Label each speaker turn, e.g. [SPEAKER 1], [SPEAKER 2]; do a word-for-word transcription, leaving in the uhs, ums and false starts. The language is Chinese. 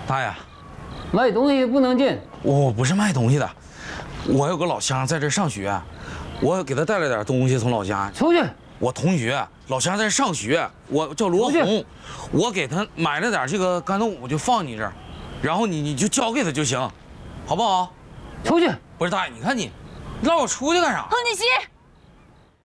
[SPEAKER 1] 大爷，
[SPEAKER 2] 卖东西不能进。
[SPEAKER 1] 我不是卖东西的，我有个老乡在这上学，我给他带了点东西从老家。
[SPEAKER 2] 出去。
[SPEAKER 1] 我同学老乡在这上学，我叫罗红，我给他买了点这个干豆腐，就放你这儿，然后你你就交给他就行，好不好？
[SPEAKER 2] 出去。
[SPEAKER 1] 不是大爷，你看你，你让我出去干啥？
[SPEAKER 3] 黄锦熙。